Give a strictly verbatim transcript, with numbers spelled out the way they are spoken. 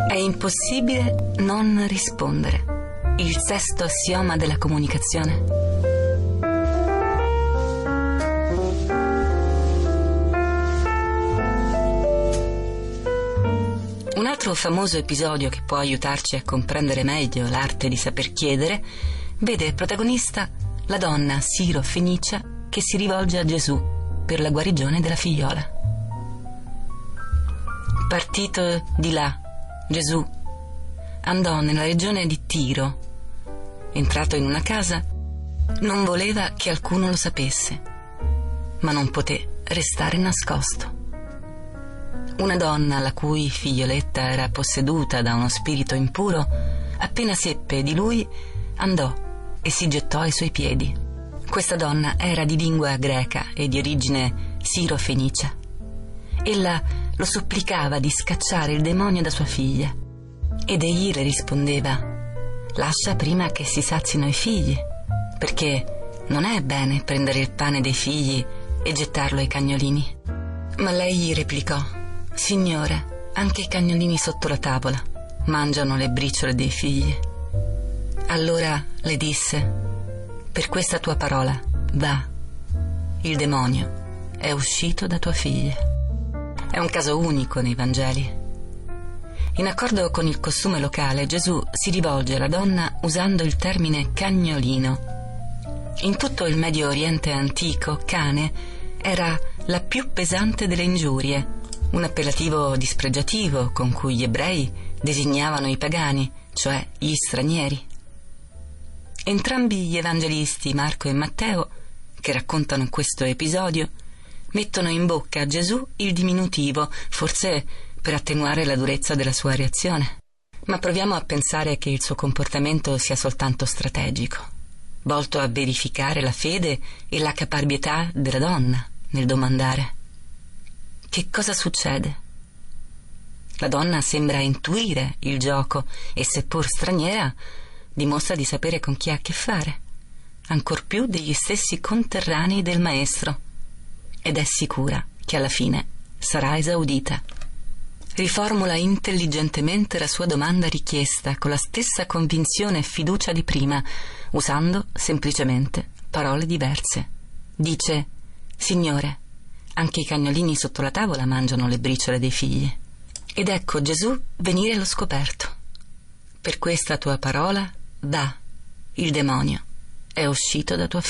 È impossibile non rispondere. Il sesto assioma della comunicazione. Un altro famoso episodio che può aiutarci a comprendere meglio l'arte di saper chiedere vede protagonista la donna siro-fenicia che si rivolge a Gesù per la guarigione della figliola. Partito di là, Gesù andò nella regione di Tiro. Entrato in una casa, non voleva che alcuno lo sapesse, ma non poté restare nascosto. Una donna la cui figlioletta era posseduta da uno spirito impuro, appena seppe di lui, andò e si gettò ai suoi piedi. Questa donna era di lingua greca e di origine siro-fenicia. Ella lo supplicava di scacciare il demonio da sua figlia, ed egli le rispondeva: lascia prima che si sazino i figli, perché non è bene prendere il pane dei figli e gettarlo ai cagnolini. Ma lei gli replicò: Signore, anche i cagnolini sotto la tavola mangiano le briciole dei figli. Allora le disse: per questa tua parola, va, il demonio è uscito da tua figlia. È un caso unico nei Vangeli. In accordo con il costume locale, Gesù si rivolge alla donna usando il termine cagnolino. In tutto il Medio Oriente antico, cane era la più pesante delle ingiurie, un appellativo dispregiativo con cui gli ebrei designavano i pagani, cioè gli stranieri. Entrambi gli evangelisti, Marco e Matteo, che raccontano questo episodio, mettono in bocca a Gesù il diminutivo, forse per attenuare la durezza della sua reazione. Ma proviamo a pensare che il suo comportamento sia soltanto strategico, volto a verificare la fede e la caparbietà della donna nel domandare. Che cosa succede? La donna sembra intuire il gioco e, seppur straniera, dimostra di sapere con chi ha a che fare, ancor più degli stessi conterranei del maestro, ed è sicura che alla fine sarà esaudita. Riformula intelligentemente la sua domanda richiesta con la stessa convinzione e fiducia di prima, usando semplicemente parole diverse. Dice: Signore, anche i cagnolini sotto la tavola mangiano le briciole dei figli. Ed ecco Gesù venire allo scoperto. Per questa tua parola, va, il demonio è uscito da tua figlia.